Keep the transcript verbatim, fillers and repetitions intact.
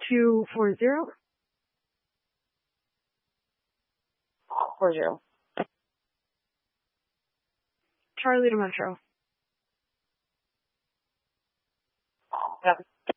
two four zero. Four zero. Charlie to Metro. Copy.